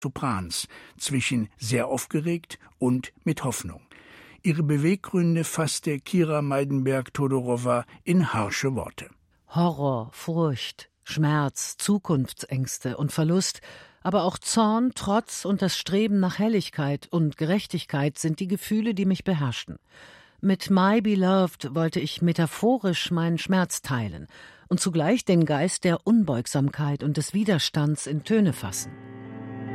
Soprans zwischen sehr aufgeregt und mit Hoffnung. Ihre Beweggründe fasste Kira Meidenberg-Todorowa in harsche Worte. Horror, Furcht, Schmerz, Zukunftsängste und Verlust, aber auch Zorn, Trotz und das Streben nach Helligkeit und Gerechtigkeit sind die Gefühle, die mich beherrschten. Mit My Beloved wollte ich metaphorisch meinen Schmerz teilen und zugleich den Geist der Unbeugsamkeit und des Widerstands in Töne fassen.